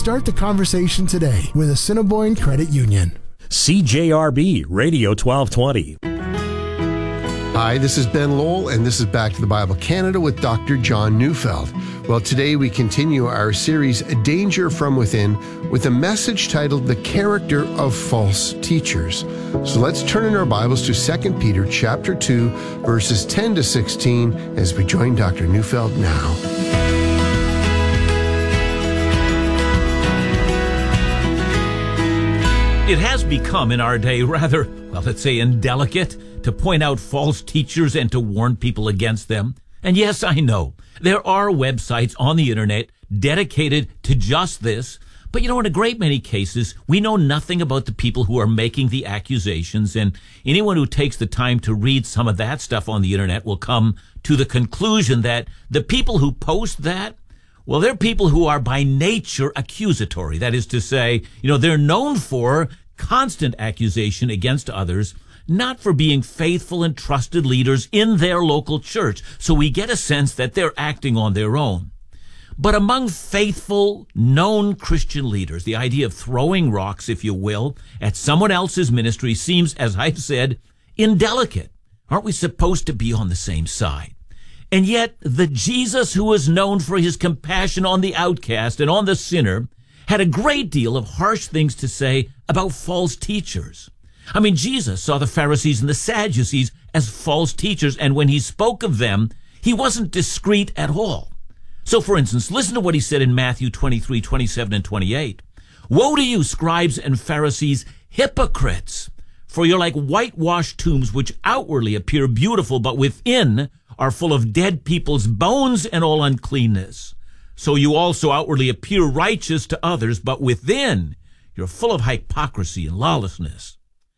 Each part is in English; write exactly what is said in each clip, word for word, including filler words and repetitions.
Start the conversation today with Assiniboine Credit Union. C J R B Radio twelve twenty. Hi, this is Ben Lowell, and this is Back to the Bible Canada with Doctor John Neufeld. Well, today we continue our series, Danger from Within, with a message titled The Character of False Teachers. So let's turn in our Bibles to Second Peter chapter two, verses ten to sixteen, as we join Doctor Neufeld now. It has become in our day rather, well, let's say indelicate to point out false teachers and to warn people against them. And yes, I know, there are websites on the internet dedicated to just this. But you know, in a great many cases, we know nothing about the people who are making the accusations. And anyone who takes the time to read some of that stuff on the internet will come to the conclusion that the people who post that, well, they're people who are by nature accusatory. That is to say, you know, they're known for constant accusation against others, not for being faithful and trusted leaders in their local church. So we get a sense that they're acting on their own. But among faithful, known Christian leaders, the idea of throwing rocks, if you will, at someone else's ministry seems, as I've said, indelicate. Aren't we supposed to be on the same side? And yet, the Jesus who is known for his compassion on the outcast and on the sinner had a great deal of harsh things to say about false teachers. I mean, Jesus saw the Pharisees and the Sadducees as false teachers, and when he spoke of them, he wasn't discreet at all. So, for instance, listen to what he said in Matthew twenty-three, twenty-seven, and twenty-eight. Woe to you, scribes and Pharisees, hypocrites! For you're like whitewashed tombs, which outwardly appear beautiful, but within are full of dead people's bones and all uncleanness. So you also outwardly appear righteous to others, but within you're full of hypocrisy and lawlessness.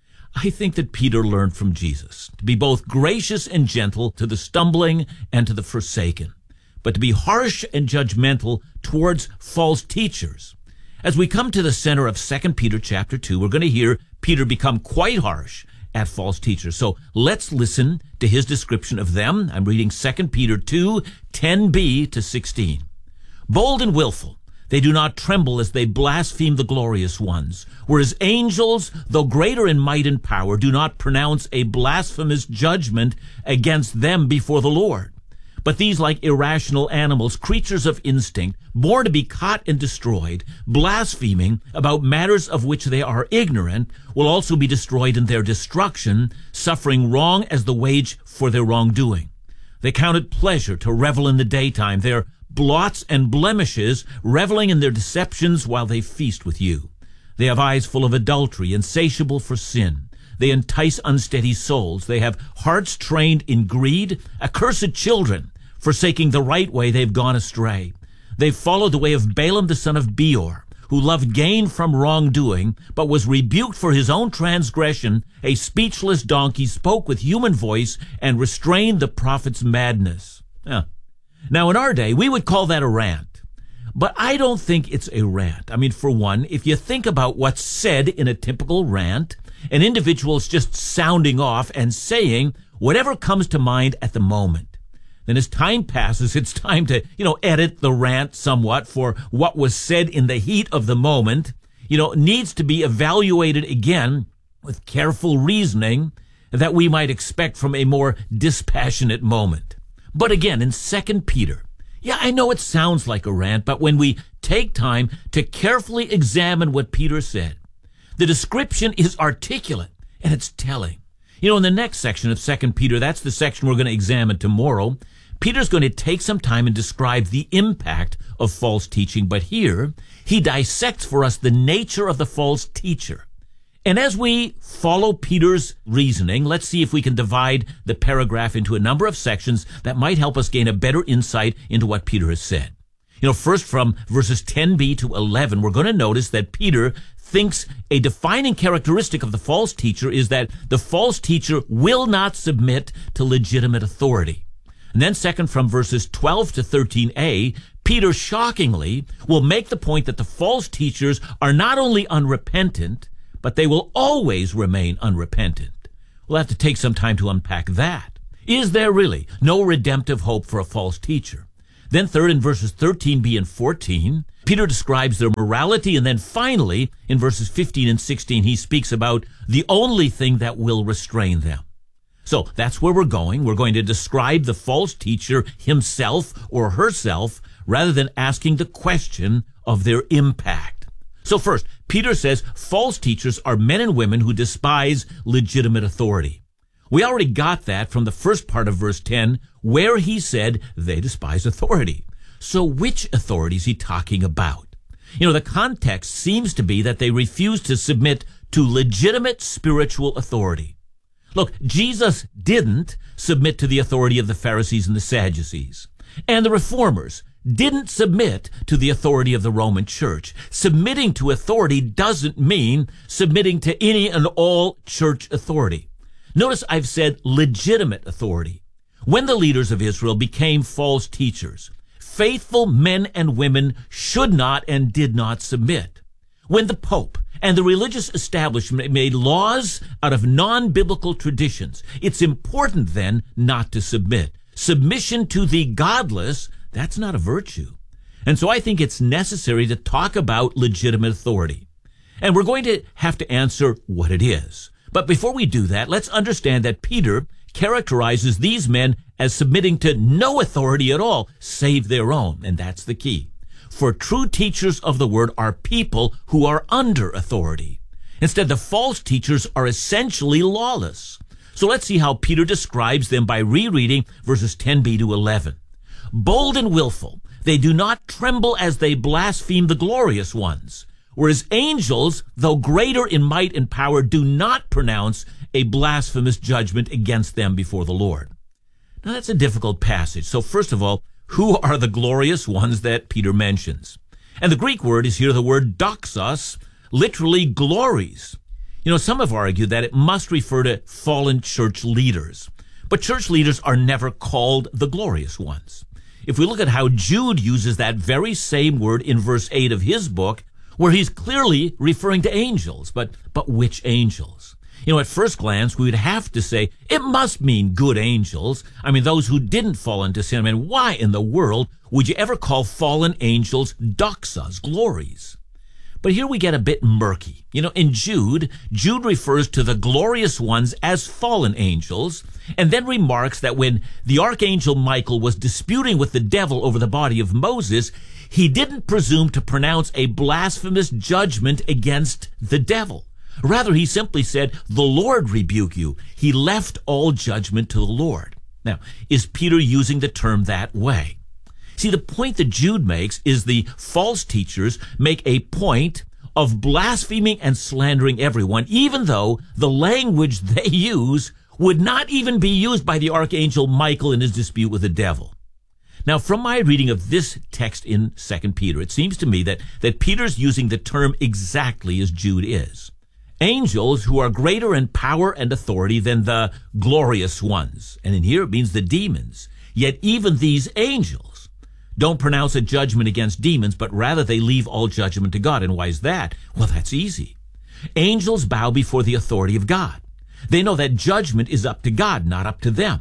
I think that Peter learned from Jesus to be both gracious and gentle to the stumbling and to the forsaken, but to be harsh and judgmental towards false teachers. As we come to the center of Second Peter chapter two, we're going to hear Peter become quite harsh at false teachers. So let's listen to his description of them. I'm reading Second Peter two, ten b to sixteen. Bold and willful, they do not tremble as they blaspheme the glorious ones, whereas angels, though greater in might and power, do not pronounce a blasphemous judgment against them before the Lord. But these, like irrational animals, creatures of instinct, born to be caught and destroyed, blaspheming about matters of which they are ignorant, will also be destroyed in their destruction, suffering wrong as the wage for their wrongdoing. They count it pleasure to revel in the daytime, their blots and blemishes, reveling in their deceptions while they feast with you. They have eyes full of adultery, insatiable for sin. They entice unsteady souls. They have hearts trained in greed, accursed children. Forsaking the right way, they've gone astray. They've followed the way of Balaam the son of Beor, who loved gain from wrongdoing, but was rebuked for his own transgression. A speechless donkey spoke with human voice and restrained the prophet's madness. Huh. Now, in our day, we would call that a rant. But I don't think it's a rant. I mean, for one, if you think about what's said in a typical rant, an individual is just sounding off and saying whatever comes to mind at the moment. Then as time passes, it's time to, you know, edit the rant somewhat, for what was said in the heat of the moment, you know, needs to be evaluated again with careful reasoning that we might expect from a more dispassionate moment. But again, in Second Peter, yeah, I know it sounds like a rant, but when we take time to carefully examine what Peter said, the description is articulate and it's telling. You know, in the next section of Second Peter, that's the section we're going to examine tomorrow, Peter's going to take some time and describe the impact of false teaching, but here he dissects for us the nature of the false teacher. And as we follow Peter's reasoning, let's see if we can divide the paragraph into a number of sections that might help us gain a better insight into what Peter has said. You know, first from verses ten b to eleven, we're going to notice that Peter thinks a defining characteristic of the false teacher is that the false teacher will not submit to legitimate authority. And then second, from verses twelve to thirteen a, Peter shockingly will make the point that the false teachers are not only unrepentant, but they will always remain unrepentant. We'll have to take some time to unpack that. Is there really no redemptive hope for a false teacher? Then third, in verses thirteen b and fourteen, Peter describes their morality, and then finally, in verses fifteen and sixteen, he speaks about the only thing that will restrain them. So that's where we're going. We're going to describe the false teacher himself or herself rather than asking the question of their impact. So first, Peter says false teachers are men and women who despise legitimate authority. We already got that from the first part of verse ten, where he said they despise authority. So which authority is he talking about? You know, the context seems to be that they refuse to submit to legitimate spiritual authority. Look, Jesus didn't submit to the authority of the Pharisees and the Sadducees. And the Reformers didn't submit to the authority of the Roman Church. Submitting to authority doesn't mean submitting to any and all church authority. Notice I've said legitimate authority. When the leaders of Israel became false teachers, faithful men and women should not and did not submit. When the Pope and the religious establishment made laws out of non-biblical traditions, it's important then not to submit. Submission to the godless, that's not a virtue. And so I think it's necessary to talk about legitimate authority. And we're going to have to answer what it is. But before we do that, let's understand that Peter characterizes these men as submitting to no authority at all, save their own. And that's the key. For true teachers of the word are people who are under authority. Instead, the false teachers are essentially lawless. So let's see how Peter describes them by rereading verses ten b to eleven. Bold and willful, they do not tremble as they blaspheme the glorious ones, whereas angels, though greater in might and power, do not pronounce a blasphemous judgment against them before the Lord. Now that's a difficult passage. So first of all, who are the glorious ones that Peter mentions? And the Greek word is here the word doxos, literally glories. You know, some have argued that it must refer to fallen church leaders. But church leaders are never called the glorious ones. If we look at how Jude uses that very same word in verse eight of his book, where he's clearly referring to angels, but, but which angels? You know, at first glance, we would have to say it must mean good angels. I mean, those who didn't fall into sin. I mean, why in the world would you ever call fallen angels doxas, glories? But here we get a bit murky. You know, in Jude, Jude refers to the glorious ones as fallen angels, and then remarks that when the archangel Michael was disputing with the devil over the body of Moses, he didn't presume to pronounce a blasphemous judgment against the devil. Rather, he simply said, "The Lord rebuke you." He left all judgment to the Lord. Now, is Peter using the term that way? See, the point that Jude makes is the false teachers make a point of blaspheming and slandering everyone, even though the language they use would not even be used by the archangel Michael in his dispute with the devil. Now, from my reading of this text in Second Peter, it seems to me that, that Peter's using the term exactly as Jude is. Angels who are greater in power and authority than the glorious ones. And in here it means the demons. Yet even these angels don't pronounce a judgment against demons, but rather they leave all judgment to God. And why is that? Well, that's easy. Angels bow before the authority of God. They know that judgment is up to God, not up to them.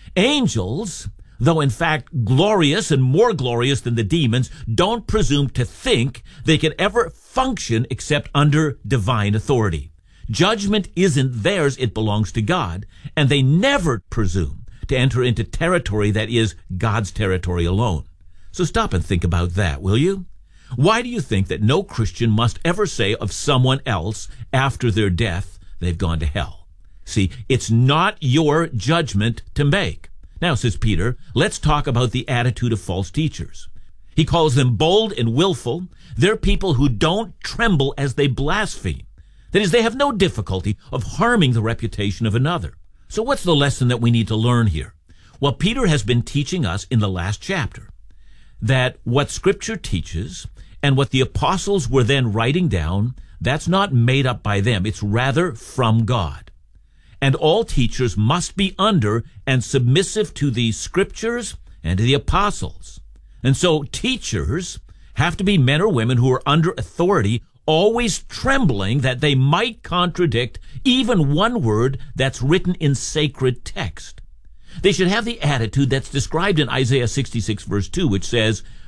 Angels, though in fact glorious and more glorious than the demons, don't presume to think they can ever function except under divine authority. Judgment isn't theirs, it belongs to God, and they never presume to enter into territory that is God's territory alone. So stop and think about that, will you? Why do you think that no Christian must ever say of someone else after their death, they've gone to hell? See, it's not your judgment to make. Now, says Peter, let's talk about the attitude of false teachers. He calls them bold and willful. They're people who don't tremble as they blaspheme. That is, they have no difficulty of harming the reputation of another. So what's the lesson that we need to learn here? Well, Peter has been teaching us in the last chapter that what Scripture teaches and what the apostles were then writing down, that's not made up by them. It's rather from God. And all teachers must be under and submissive to the Scriptures and to the apostles. And so teachers have to be men or women who are under authority, always trembling that they might contradict even one word that's written in sacred text. They should have the attitude that's described in Isaiah sixty-six verse two, which says,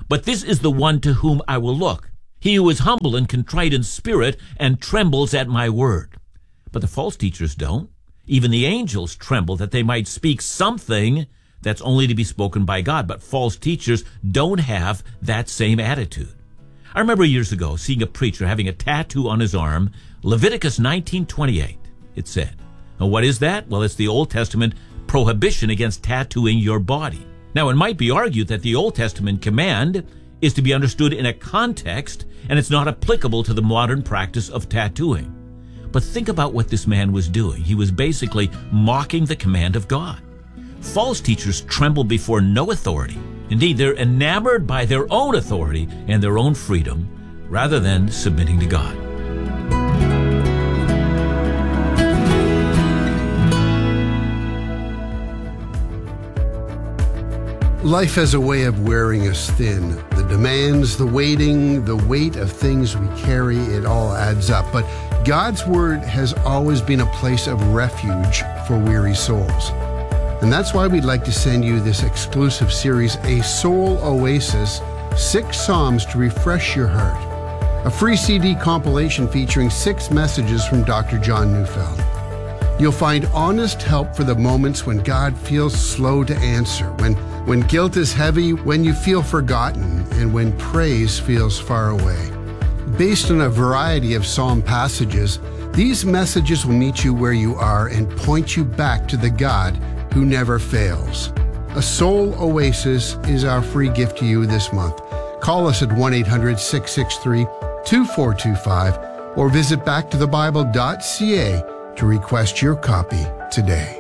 But this is the one to whom I will look, he who is humble and contrite in spirit and trembles at my word. But the false teachers don't. Even the angels tremble that they might speak something that's only to be spoken by God. But false teachers don't have that same attitude. I remember years ago seeing a preacher having a tattoo on his arm, Leviticus nineteen twenty-eight. It said, now what is that? Well, it's the Old Testament prohibition against tattooing your body. Now, it might be argued that the Old Testament command is to be understood in a context, and it's not applicable to the modern practice of tattooing. But think about what this man was doing. He was basically mocking the command of God. False teachers tremble before no authority. Indeed, they're enamored by their own authority and their own freedom rather than submitting to God. Life has a way of wearing us thin. The demands, the waiting, the weight of things we carry, it all adds up. But God's Word has always been a place of refuge for weary souls. And that's why we'd like to send you this exclusive series, A Soul Oasis, Six Psalms to Refresh Your Heart. A free C D compilation featuring six messages from Doctor John Neufeld. You'll find honest help for the moments when God feels slow to answer, when, when guilt is heavy, when you feel forgotten, and when praise feels far away. Based on a variety of psalm passages, these messages will meet you where you are and point you back to the God who never fails. A Soul Oasis is our free gift to you this month. Call us at one eight hundred, six six three, two four two five or visit back to the bible dot c a to request your copy today.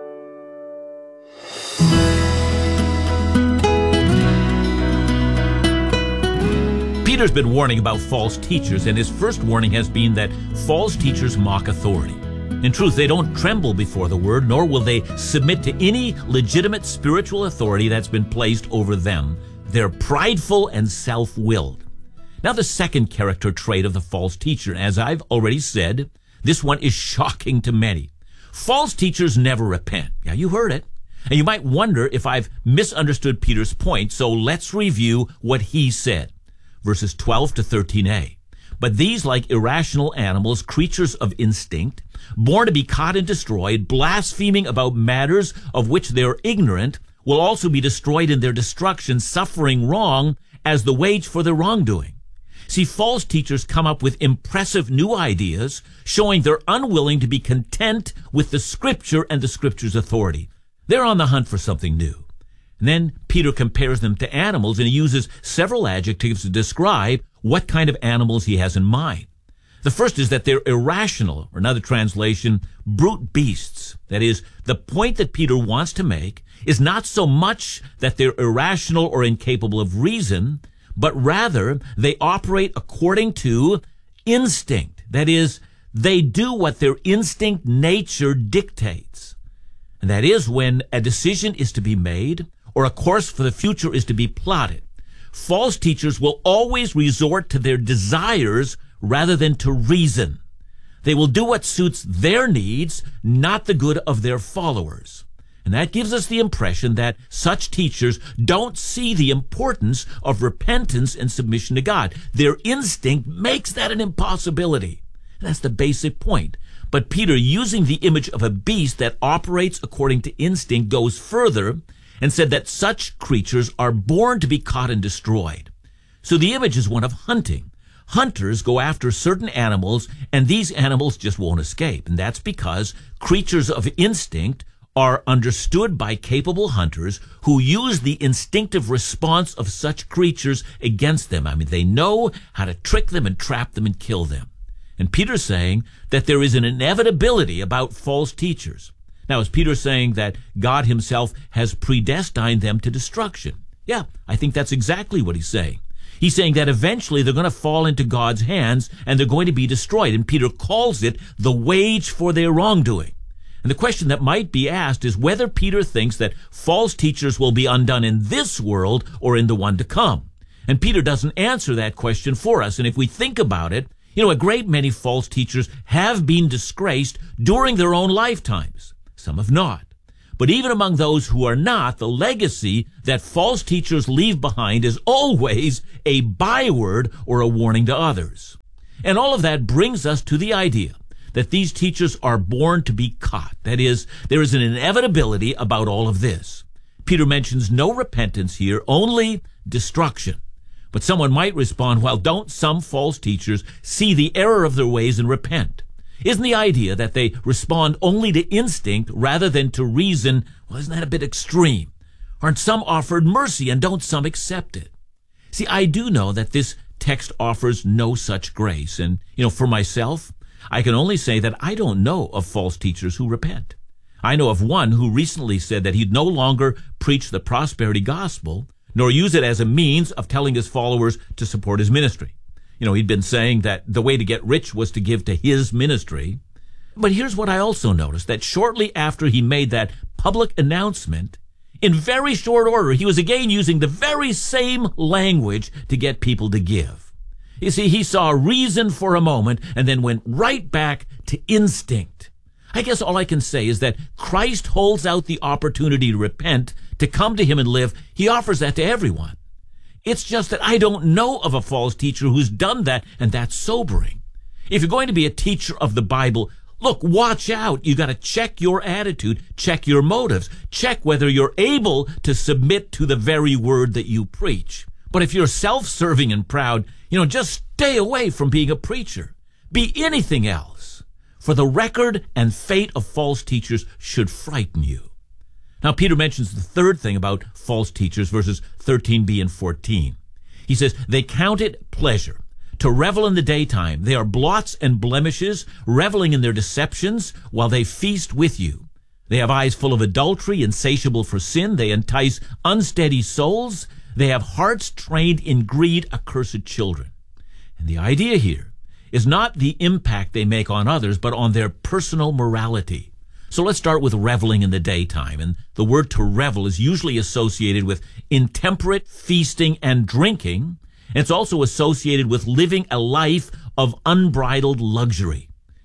Peter's been warning about false teachers, and his first warning has been that false teachers mock authority. In truth, they don't tremble before the word, nor will they submit to any legitimate spiritual authority that's been placed over them. They're prideful and self-willed. Now, the second character trait of the false teacher, as I've already said, this one is shocking to many. False teachers never repent. Yeah, you heard it. And you might wonder if I've misunderstood Peter's point, so let's review what he said. Verses twelve to thirteen a. But these, like irrational animals, creatures of instinct, born to be caught and destroyed, blaspheming about matters of which they are ignorant, will also be destroyed in their destruction, suffering wrong as the wage for their wrongdoing. See, false teachers come up with impressive new ideas, showing they're unwilling to be content with the Scripture and the Scripture's authority. They're on the hunt for something new. And then Peter compares them to animals, and he uses several adjectives to describe what kind of animals he has in mind. The first is that they're irrational, or another translation, brute beasts. That is, the point that Peter wants to make is not so much that they're irrational or incapable of reason, but rather they operate according to instinct. That is, they do what their instinct nature dictates. And that is when a decision is to be made or a course for the future is to be plotted. False teachers will always resort to their desires rather than to reason. They will do what suits their needs, not the good of their followers. And that gives us the impression that such teachers don't see the importance of repentance and submission to God. Their instinct makes that an impossibility. And that's the basic point. But Peter, using the image of a beast that operates according to instinct, goes further and said that such creatures are born to be caught and destroyed. So the image is one of hunting. Hunters go after certain animals, and these animals just won't escape. And that's because creatures of instinct are understood by capable hunters who use the instinctive response of such creatures against them. I mean, they know how to trick them and trap them and kill them. And Peter's saying that there is an inevitability about false teachers. Now, is Peter saying that God himself has predestined them to destruction? Yeah, I think that's exactly what he's saying. He's saying that eventually they're going to fall into God's hands and they're going to be destroyed. And Peter calls it the wage for their wrongdoing. And the question that might be asked is whether Peter thinks that false teachers will be undone in this world or in the one to come. And Peter doesn't answer that question for us. And if we think about it, you know, a great many false teachers have been disgraced during their own lifetimes. Some have not. But even among those who are not, the legacy that false teachers leave behind is always a byword or a warning to others. And all of that brings us to the idea that these teachers are born to be caught. That is, there is an inevitability about all of this. Peter mentions no repentance here, only destruction. But someone might respond, well, don't some false teachers see the error of their ways and repent? Isn't the idea that they respond only to instinct rather than to reason, well, isn't that a bit extreme? Aren't some offered mercy and don't some accept it? See, I do know that this text offers no such grace. And, you know, for myself, I can only say that I don't know of false teachers who repent. I know of one who recently said that he'd no longer preach the prosperity gospel, nor use it as a means of telling his followers to support his ministry. You know, he'd been saying that the way to get rich was to give to his ministry. But here's what I also noticed, that shortly after he made that public announcement, in very short order, he was again using the very same language to get people to give. You see, he saw reason for a moment and then went right back to instinct. I guess all I can say is that Christ holds out the opportunity to repent, to come to him and live. He offers that to everyone. It's just that I don't know of a false teacher who's done that, and that's sobering. If you're going to be a teacher of the Bible, look, watch out. You got to check your attitude, check your motives, check whether you're able to submit to the very word that you preach. But if you're self-serving and proud, you know, just stay away from being a preacher. Be anything else. For the record and fate of false teachers should frighten you. Now, Peter mentions the third thing about false teachers, verses thirteen b and fourteen. He says, they count it pleasure to revel in the daytime. They are blots and blemishes, reveling in their deceptions while they feast with you. They have eyes full of adultery, insatiable for sin. They entice unsteady souls. They have hearts trained in greed, accursed children. And the idea here is not the impact they make on others, but on their personal morality. So let's start with reveling in the daytime. And the word to revel is usually associated with intemperate feasting and drinking. And it's also associated with living a life of unbridled luxury.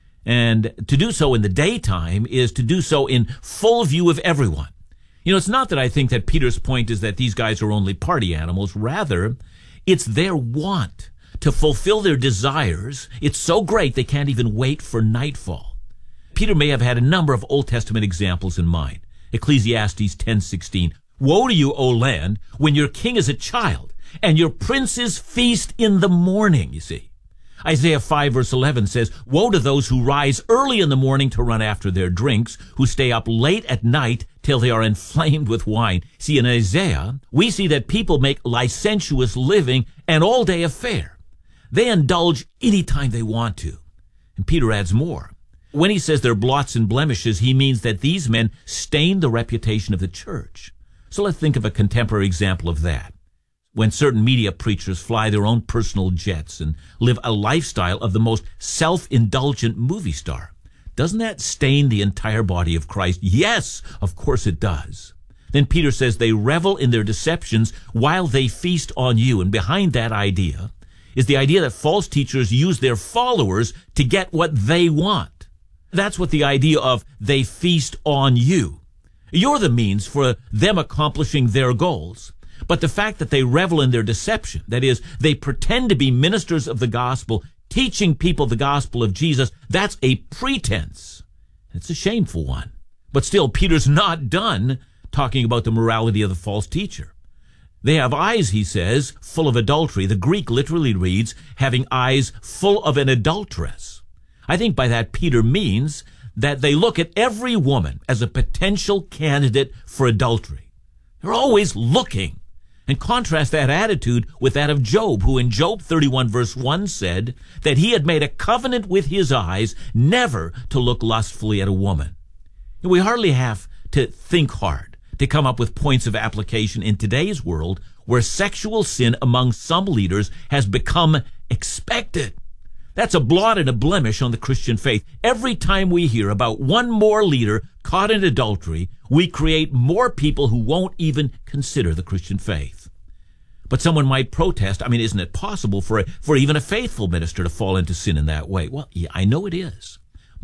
And to do so in the daytime is to do so in full view of everyone. You know, it's not that I think that Peter's point is that these guys are only party animals. Rather, it's their want to fulfill their desires. It's so great they can't even wait for nightfall. Peter may have had a number of Old Testament examples in mind. Ecclesiastes ten sixteen. Woe to you, O land, when your king is a child, and your princes feast in the morning, you see. Isaiah five verse eleven says, woe to those who rise early in the morning to run after their drinks, who stay up late at night till they are inflamed with wine. See, in Isaiah, we see that people make licentious living an all-day affair. They indulge any time they want to. And Peter adds more. When he says they're blots and blemishes, he means that these men stain the reputation of the church. So let's think of a contemporary example of that. When certain media preachers fly their own personal jets and live a lifestyle of the most self-indulgent movie star, doesn't that stain the entire body of Christ? Yes, of course it does. Then Peter says they revel in their deceptions while they feast on you. And behind that idea is the idea that false teachers use their followers to get what they want. That's what the idea of they feast on you. You're the means for them accomplishing their goals. But the fact that they revel in their deception, that is, they pretend to be ministers of the gospel, teaching people the gospel of Jesus, that's a pretense. It's a shameful one. But still, Peter's not done talking about the morality of the false teacher. They have eyes, he says, full of adultery. The Greek literally reads, having eyes full of an adulteress. I think by that Peter means that they look at every woman as a potential candidate for adultery. They're always looking. And contrast that attitude with that of Job, who in Job thirty-one verse one said that he had made a covenant with his eyes never to look lustfully at a woman. And we hardly have to think hard to come up with points of application in today's world where sexual sin among some leaders has become expected. That's a blot and a blemish on the Christian faith. Every time we hear about one more leader caught in adultery, we create more people who won't even consider the Christian faith. But someone might protest, I mean, isn't it possible for a, for even a faithful minister to fall into sin in that way? Well, yeah, I know it is.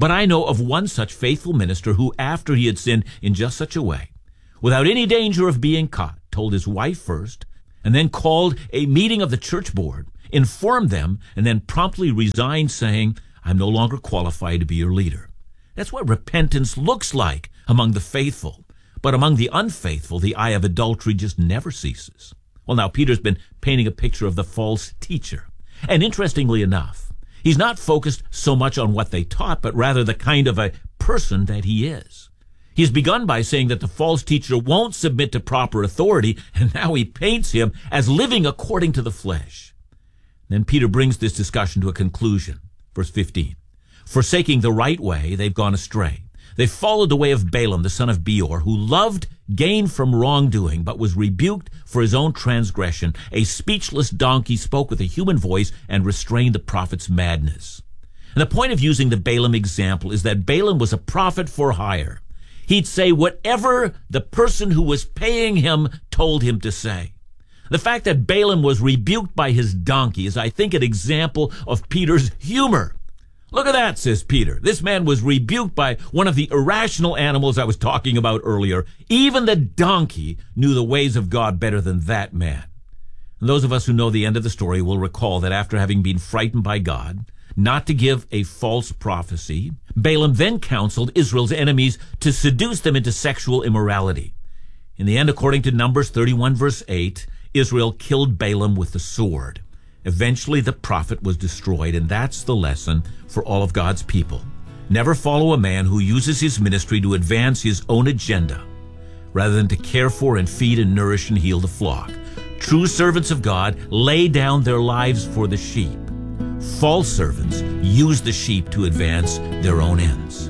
But I know of one such faithful minister who, after he had sinned in just such a way, without any danger of being caught, told his wife first, and then called a meeting of the church board, informed them, and then promptly resigned, saying, I'm no longer qualified to be your leader. That's what repentance looks like among the faithful. But among the unfaithful, the eye of adultery just never ceases. Well, now, Peter's been painting a picture of the false teacher. And interestingly enough, he's not focused so much on what they taught, but rather the kind of a person that he is. He's begun by saying that the false teacher won't submit to proper authority, and now he paints him as living according to the flesh. Then Peter brings this discussion to a conclusion. Verse fifteen. Forsaking the right way, they've gone astray. They followed the way of Balaam, the son of Beor, who loved gain from wrongdoing, but was rebuked for his own transgression. A speechless donkey spoke with a human voice and restrained the prophet's madness. And the point of using the Balaam example is that Balaam was a prophet for hire. He'd say whatever the person who was paying him told him to say. The fact that Balaam was rebuked by his donkey is, I think, an example of Peter's humor. Look at that, says Peter. This man was rebuked by one of the irrational animals I was talking about earlier. Even the donkey knew the ways of God better than that man. And those of us who know the end of the story will recall that after having been frightened by God not to give a false prophecy, Balaam then counseled Israel's enemies to seduce them into sexual immorality. In the end, according to Numbers thirty-one, verse eight, Israel killed Balaam with the sword. Eventually, the prophet was destroyed, and that's the lesson for all of God's people. Never follow a man who uses his ministry to advance his own agenda, rather than to care for and feed and nourish and heal the flock. True servants of God lay down their lives for the sheep. False servants use the sheep to advance their own ends.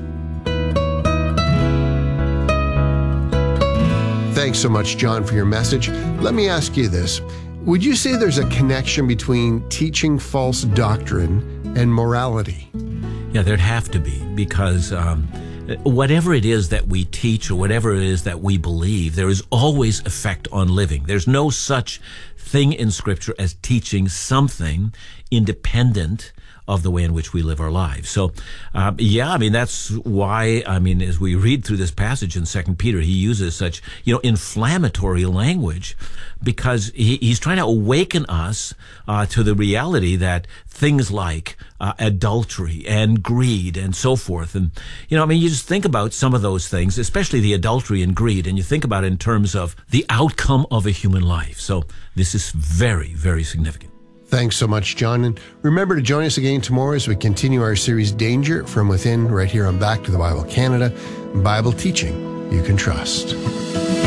Thanks so much, John, for your message. Let me ask you this. Would you say there's a connection between teaching false doctrine and morality? Yeah, there'd have to be, because um, whatever it is that we teach or whatever it is that we believe, there is always effect on living. There's no such thing in Scripture as teaching something independent of the way in which we live our lives. So, um, yeah, I mean, that's why, I mean, as we read through this passage in Second Peter, he uses such, you know, inflammatory language, because he, he's trying to awaken us uh, to the reality that things like uh, adultery and greed and so forth. And, you know, I mean, you just think about some of those things, especially the adultery and greed, and you think about it in terms of the outcome of a human life. So this is very, very significant. Thanks so much, John. And remember to join us again tomorrow as we continue our series, Danger from Within, right here on Back to the Bible Canada, Bible teaching you can trust.